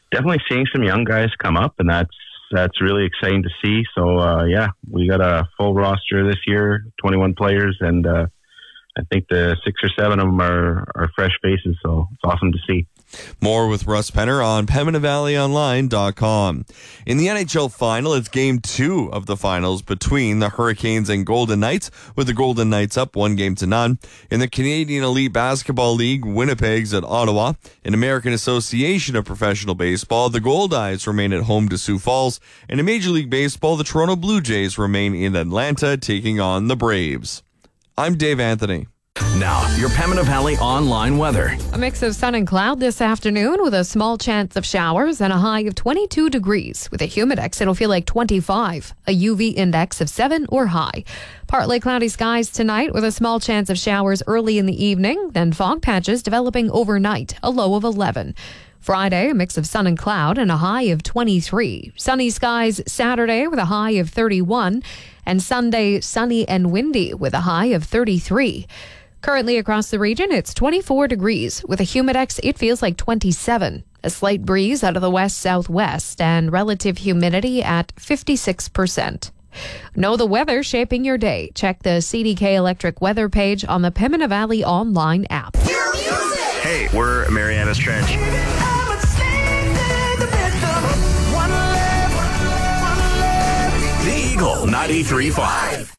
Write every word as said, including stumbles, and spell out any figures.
definitely seeing some young guys come up, and that's that's really exciting to see. So, uh, yeah, we got a full roster this year, twenty-one players, and uh, I think the six or seven of them are, are fresh faces, so it's awesome to see. More with Russ Penner on Pembina Valley Online dot com. In the N H L final, it's game two of the finals between the Hurricanes and Golden Knights, with the Golden Knights up one game to none. In the Canadian Elite Basketball League, Winnipeg's at Ottawa. In American Association of Professional Baseball, the Goldeyes remain at home to Sioux Falls. And in Major League Baseball, the Toronto Blue Jays remain in Atlanta, taking on the Braves. I'm Dave Anthony. Now, your Pembina Valley online weather. A mix of sun and cloud this afternoon with a small chance of showers and a high of twenty-two degrees. With a humidex, it'll feel like twenty-five. A U V index of seven or high. Partly cloudy skies tonight with a small chance of showers early in the evening, then fog patches developing overnight, a low of eleven. Friday, a mix of sun and cloud and a high of twenty-three. Sunny skies Saturday with a high of thirty-one. And Sunday, sunny and windy with a high of thirty-three. Currently across the region, it's twenty-four degrees. With a humidex, it feels like twenty-seven. A slight breeze out of the west-southwest and relative humidity at fifty-six percent. Know the weather shaping your day. Check the C D K Electric weather page on the Pembina Valley online app. Hey, we're Mariana's Trench. The Eagle ninety-three point five.